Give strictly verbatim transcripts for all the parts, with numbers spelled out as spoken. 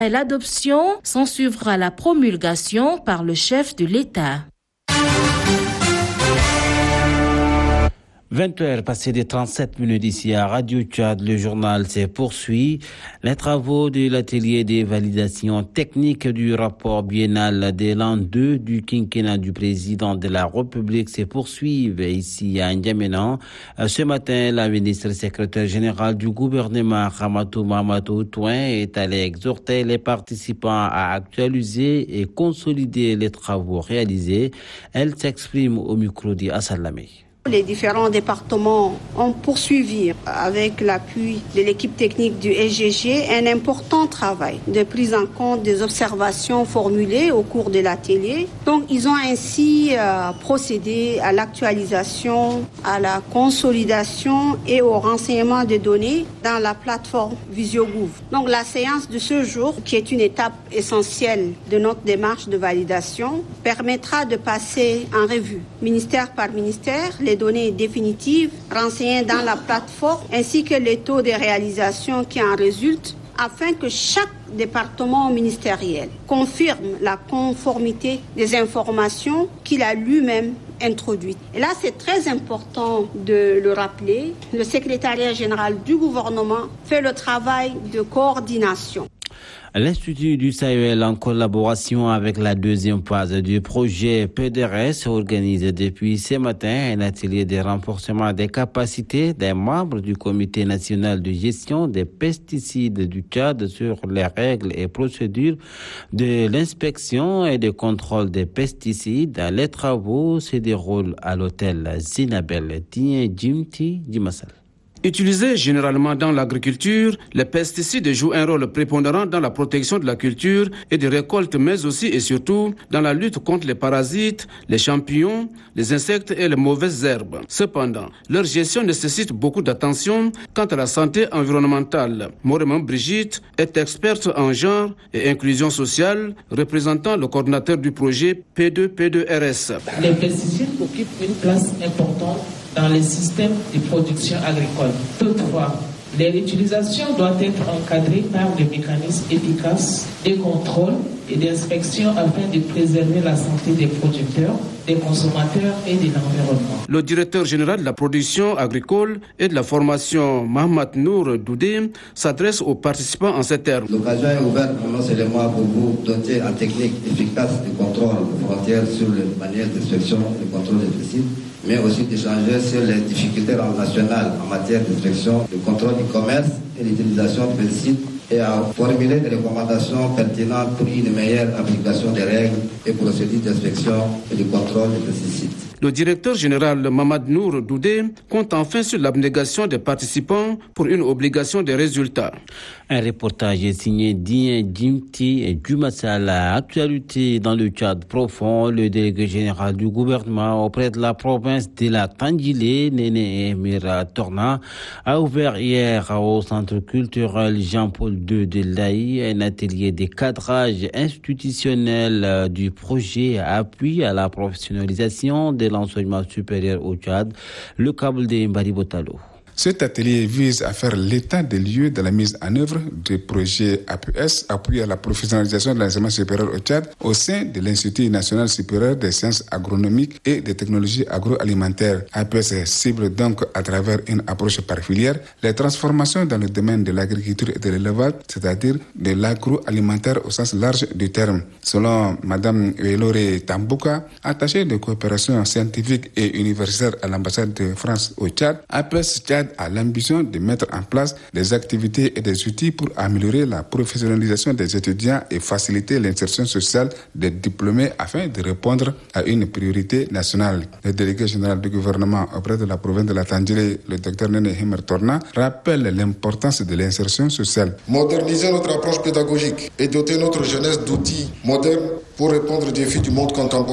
L'adoption s'ensuivra la promulgation par le chef de l'État. vingt heures passées de trente-sept minutes ici à Radio Tchad, le journal se poursuit. Les travaux de l'atelier des validations techniques du rapport biennal de l'an deux du quinquennat du président de la République se poursuivent ici à N'Djamena. Ce matin, la ministre secrétaire générale du gouvernement, Ramatou Mamadou Touin, est allée exhorter les participants à actualiser et consolider les travaux réalisés. Elle s'exprime au micro d'Assalamé. Les différents départements ont poursuivi avec l'appui de l'équipe technique du S G G un important travail de prise en compte des observations formulées au cours de l'atelier. Donc ils ont ainsi euh, procédé à l'actualisation, à la consolidation et au renseignement des données dans la plateforme VisioGouv. Donc la séance de ce jour, qui est une étape essentielle de notre démarche de validation, permettra de passer en revue, ministère par ministère, les données définitives renseignées dans la plateforme ainsi que les taux de réalisation qui en résultent afin que chaque département ministériel confirme la conformité des informations qu'il a lui-même introduites. Et là, c'est très important de le rappeler. Le secrétariat général du gouvernement fait le travail de coordination. L'Institut du Sahel, en collaboration avec la deuxième phase du projet P D R S, organise depuis ce matin un atelier de renforcement des capacités des membres du Comité national de gestion des pesticides du Tchad sur les règles et procédures de l'inspection et du contrôle des pesticides. Les travaux se déroulent à l'hôtel Zinabel Tien Jimti Dimassal. Utilisés généralement dans l'agriculture, les pesticides jouent un rôle prépondérant dans la protection de la culture et des récoltes, mais aussi et surtout dans la lutte contre les parasites, les champignons, les insectes et les mauvaises herbes. Cependant, leur gestion nécessite beaucoup d'attention quant à la santé environnementale. Moremon Brigitte est experte en genre et inclusion sociale, représentant le coordinateur du projet P deux P deux R S. Les pesticides occupent une place importante dans les systèmes de production agricole. Toutefois, leur utilisation doit être encadrée par des mécanismes efficaces de contrôle et d'inspection afin de préserver la santé des producteurs, des consommateurs et de l'environnement. Le directeur général de la production agricole et de la formation, Mohamed Nour Doudé, s'adresse aux participants en ces termes. L'occasion est ouverte non seulement pour vous doter en technique efficace de contrôle aux frontières sur les manières d'inspection et de contrôle des pesticides, mais aussi d'échanger sur les difficultés nationales en matière d'inspection, de contrôle du commerce et l'utilisation de pesticides et à formuler des recommandations pertinentes pour une meilleure application des règles et procédures d'inspection et de contrôle des pesticides. Le directeur général Mohamed Nour Doudé compte enfin sur l'abnégation des participants pour une obligation de résultats. Un reportage est signé Dien Jimti et Dumassal. Actualité dans le Tchad profond, le délégué général du gouvernement auprès de la province de la Tandjilé, Néné Emir Torna, a ouvert hier au centre culturel Jean-Paul deux de l'Aï un atelier de cadrage institutionnel du projet appui à la professionnalisation de l'enseignement supérieur au Tchad, le câble de Mbari Botalo. Cet atelier vise à faire l'état des lieux de la mise en œuvre du projet A P S, appui à la professionnalisation de l'enseignement supérieur au Tchad, au sein de l'Institut national supérieur des sciences agronomiques et des technologies agroalimentaires. A P S cible donc à travers une approche par filière les transformations dans le domaine de l'agriculture et de l'élevage, c'est-à-dire de l'agroalimentaire au sens large du terme. Selon Mme Elore Tambouka, attachée de coopération scientifique et universitaire à l'ambassade de France au Tchad, A P S Tchad a l'ambition de mettre en place des activités et des outils pour améliorer la professionnalisation des étudiants et faciliter l'insertion sociale des diplômés afin de répondre à une priorité nationale. Le délégué général du gouvernement auprès de la province de la Tandjilé, le docteur Néné Emir Torna, rappelle l'importance de l'insertion sociale. Moderniser notre approche pédagogique et doter notre jeunesse d'outils modernes pour répondre aux défis du monde contemporain.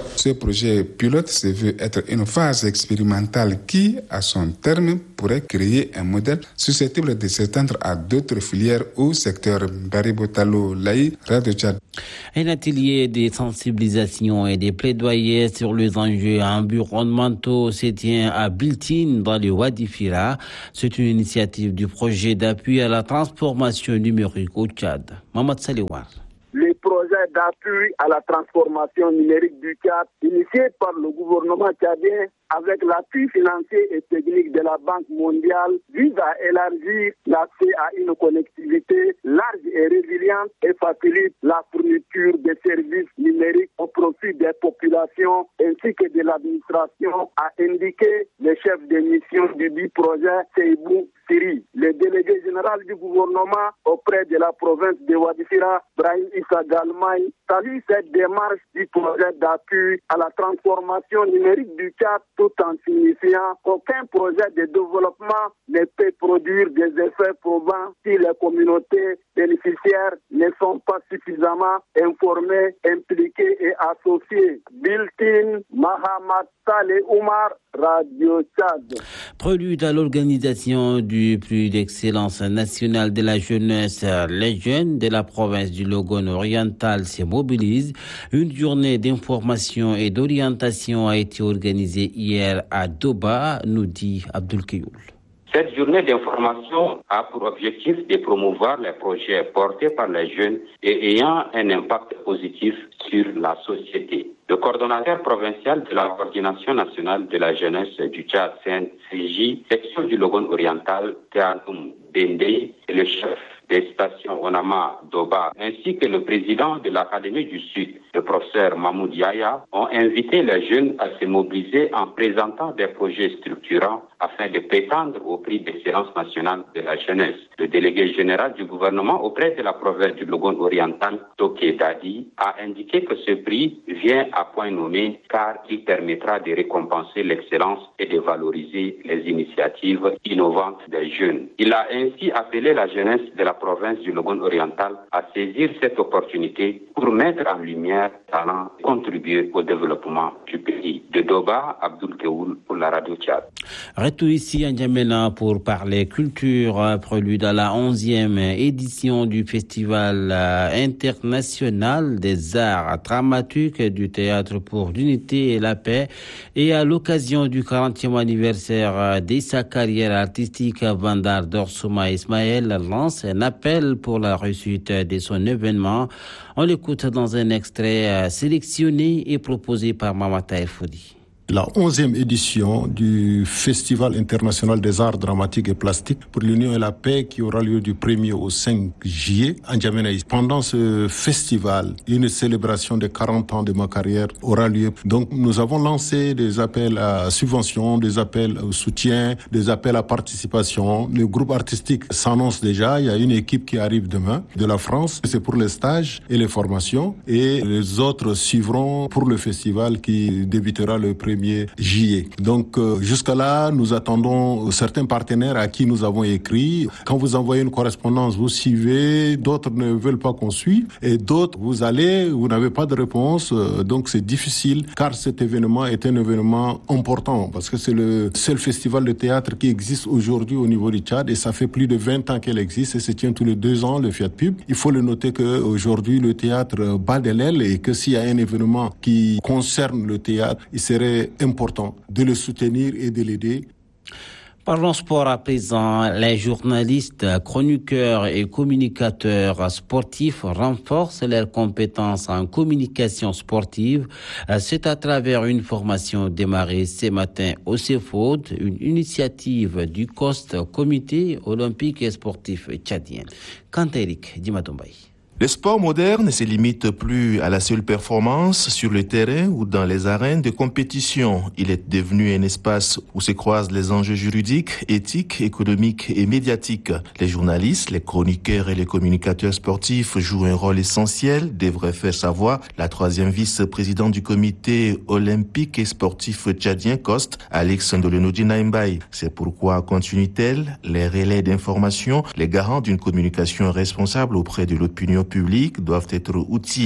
Ce projet pilote se veut être une phase expérimentale qui, à son terme, pourrait créer un modèle susceptible de s'étendre à d'autres filières ou secteurs. Baribotalo Laï, Radio Tchad. Un atelier de sensibilisation et de plaidoyer sur les enjeux environnementaux se tient à Biltine, dans le Wadi Fira. C'est une initiative du projet d'appui à la transformation numérique au Tchad. Mamad Saliwar. Le projet d'appui à la transformation numérique du Tchad, initié par le gouvernement tchadien avec l'appui financier et technique de la Banque mondiale, vise à élargir l'accès à une connectivité large et résiliente et facilite la fourniture des services numériques au profit des populations ainsi que de l'administration, a indiqué le chef de mission du dit projet, Seibou Siri. Le délégué général du gouvernement auprès de la province de Wadi Fira, Brahim Issa Galmaï, salue cette démarche du projet d'appui à la transformation numérique du Tchad, tout en signifiant qu'aucun projet de développement ne peut produire des effets probants si les communautés bénéficiaires ne sont pas suffisamment informées, impliquées et associées. Biltin Mahamad Saleh Oumar, Radio Tchad. Prélude à l'organisation du prix d'excellence nationale de la jeunesse, les jeunes de la province du Logone oriental se mobilisent. Une journée d'information et d'orientation a été organisée hier à Doba, nous dit Abdul Keyoul. Cette journée d'information a pour objectif de promouvoir les projets portés par les jeunes et ayant un impact positif sur la société. Le coordonnateur provincial de la coordination nationale de la jeunesse du Tchad, C N C J, section du Logone oriental, Théanoum Bende, et le chef des stations Onama Doba, ainsi que le président de l'Académie du Sud, le professeur Mahmoud Yaya, ont invité les jeunes à se mobiliser en présentant des projets structurants afin de prétendre au prix d'excellence nationale de la jeunesse. Le délégué général du gouvernement auprès de la province du Logone oriental, Toké Dadi, a indiqué que ce prix vient à point nommé car il permettra de récompenser l'excellence et de valoriser les initiatives innovantes des jeunes. Il a ainsi appelé la jeunesse de la province du Logone oriental à saisir cette opportunité pour mettre en lumière talent et contribuer au développement du pays. De Doba, Abdul Keoul pour la Radio Tchad. Retour ici à N'Djamena pour parler culture, prélude à la onzième édition du Festival international des arts dramatiques du Théâtre pour l'unité et la paix, et à l'occasion du quarantième anniversaire de sa carrière artistique, Vandar Dorsouma Ismaël lance un appel pour la réussite de son événement. On l'écoute dans un extrait sélectionné et proposé par Mamata El Foudi. La onzième édition du Festival international des arts dramatiques et plastiques pour l'union et la paix qui aura lieu du premier au cinq juillet à N'Djamena. Pendant ce festival, une célébration des quarante ans de ma carrière aura lieu. Donc nous avons lancé des appels à subventions, des appels au soutien, des appels à participation. Le groupe artistique s'annonce déjà. Il y a une équipe qui arrive demain de la France. C'est pour les stages et les formations. Et les autres suivront pour le festival qui débutera le premier juillet. Donc euh, jusqu'à là, nous attendons certains partenaires à qui nous avons écrit. Quand vous envoyez une correspondance, vous suivez, d'autres ne veulent pas qu'on suive, et d'autres, vous allez, vous n'avez pas de réponse. Euh, donc c'est difficile, car cet événement est un événement important, parce que c'est le seul festival de théâtre qui existe aujourd'hui au niveau du Tchad, et ça fait plus de vingt ans qu'elle existe, et se tient tous les deux ans, le Fiat Pub. Il faut le noter qu'aujourd'hui, le théâtre bat de l'aile, et que s'il y a un événement qui concerne le théâtre, il serait important de le soutenir et de l'aider. Parlons sport à présent. Les journalistes, chroniqueurs et communicateurs sportifs renforcent leurs compétences en communication sportive. C'est à travers une formation démarrée ce matin au CEFOD, une initiative du C O S T, Comité olympique et sportif tchadien. Kantéric Dimatombaï. Le sport moderne ne se limite plus à la seule performance sur le terrain ou dans les arènes de compétition. Il est devenu un espace où se croisent les enjeux juridiques, éthiques, économiques et médiatiques. Les journalistes, les chroniqueurs et les communicateurs sportifs jouent un rôle essentiel, devrait faire savoir la troisième vice-présidente du comité olympique et sportif tchadien C O S T, Alex Ndolenoudi Naimbaye. C'est pourquoi, continue-t-elle, les relais d'information, les garants d'une communication responsable auprès de l'opinion publics doivent être outillés.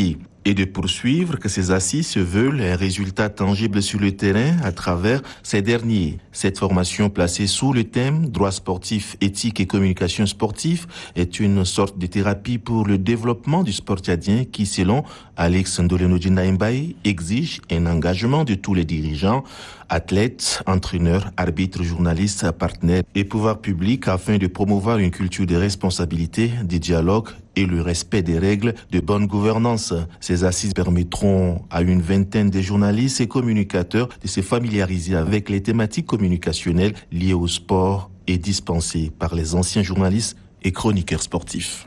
et de poursuivre que ces assises se veulent un résultat tangible sur le terrain à travers ces derniers. Cette formation placée sous le thème droit sportif, éthique et communication sportive est une sorte de thérapie pour le développement du sport tchadien qui, selon Alex Ndoleno-Djinda Mbaye, exige un engagement de tous les dirigeants, athlètes, entraîneurs, arbitres, journalistes, partenaires et pouvoirs publics afin de promouvoir une culture de responsabilité, de dialogue et le respect des règles de bonne gouvernance. Ces assises permettront à une vingtaine de journalistes et communicateurs de se familiariser avec les thématiques communicationnelles liées au sport et dispensées par les anciens journalistes et chroniqueurs sportifs.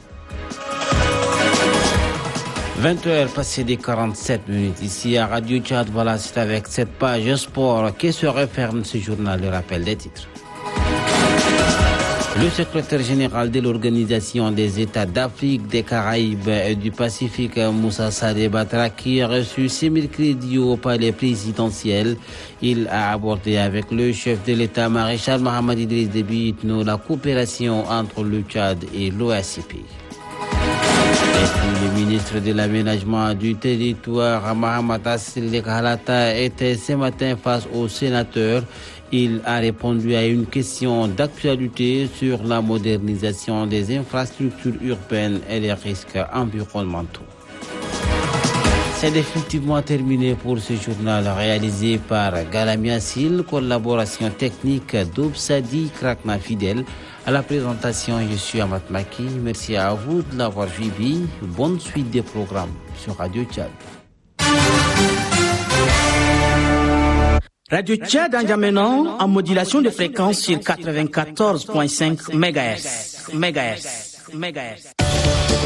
vingt heures passées des quarante-sept minutes ici à Radio Tchad. Voilà, c'est avec cette page sport que se referme ce journal de rappel des titres. Le secrétaire général de l'Organisation des États d'Afrique, des Caraïbes et du Pacifique, Moussa Sadé Batraki, a reçu ce mercredi au palais présidentiel. Il a abordé avec le chef de l'État, maréchal Mohamed Idriss Déby Itno, la coopération entre le Tchad et l'O A C P. Et puis, le ministre de l'Aménagement du territoire, Mohamed Assil Khalata, était ce matin face aux sénateurs. Il a répondu à une question d'actualité sur la modernisation des infrastructures urbaines et les risques environnementaux. C'est définitivement terminé pour ce journal réalisé par Galamia Sil, collaboration technique d'Obsadi Krakna Fidèle. À la présentation, je suis Amat Maki. Merci à vous de l'avoir suivi. Bonne suite des programmes sur Radio Tchad. Radio Tchad N'Djamena en modulation de fréquence sur quatre-vingt-quatorze virgule cinq mégahertz. Mégahertz. Mégahertz.